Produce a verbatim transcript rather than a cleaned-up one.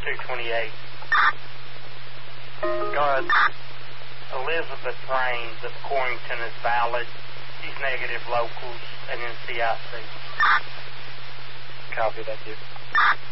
two twenty-eight. God, Elizabeth Raines of Corrington is valid. She's negative locals and in C I C. Copy, thank you.